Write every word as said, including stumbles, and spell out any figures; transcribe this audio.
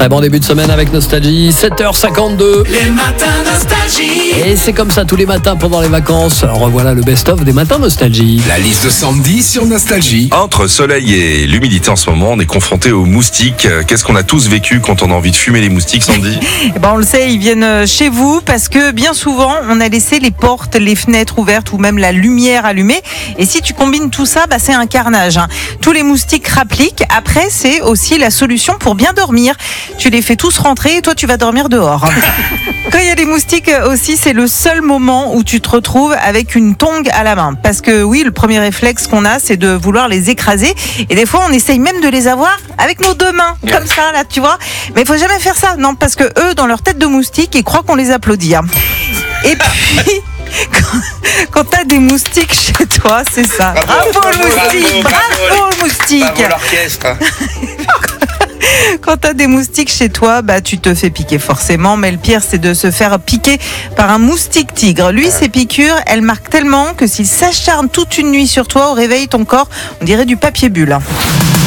Très bon début de semaine avec Nostalgie, sept heures cinquante-deux. Les matins Nostalgie. Et c'est comme ça tous les matins pendant les vacances. Alors revoilà le best-of des matins Nostalgie. La liste de Sandy sur Nostalgie. Entre soleil et l'humidité en ce moment, on est confronté aux moustiques. Qu'est-ce qu'on a tous vécu quand on a envie de fumer les moustiques, Sandy? Eh ben, on le sait, ils viennent chez vous parce que bien souvent, on a laissé les portes, les fenêtres ouvertes ou même la lumière allumée. Et si tu combines tout ça, bah, c'est un carnage. Hein. Tous les moustiques rappliquent. Après, c'est aussi la solution pour bien dormir. Tu les fais tous rentrer et toi, tu vas dormir dehors. Quand il y a des moustiques aussi, c'est le seul moment où tu te retrouves avec une tongue à la main. Parce que oui, le premier réflexe qu'on a, c'est de vouloir les écraser. Et des fois, on essaye même de les avoir avec nos deux mains, comme ça, là, tu vois. Mais il faut jamais faire ça, non, parce que eux, dans leur tête de moustique, ils croient qu'on les applaudit. Hein. Et puis... Quand, quand t'as des moustiques chez toi, c'est ça. Bravo, bravo le moustique, bravo, bravo le moustique. Bravo l'orchestre. Quand t'as des moustiques chez toi, bah tu te fais piquer forcément. Mais le pire, c'est de se faire piquer par un moustique tigre. Lui, ses piqûres, elles marquent tellement que s'il s'acharne toute une nuit sur toi, au réveil, ton corps, on dirait du papier bulle.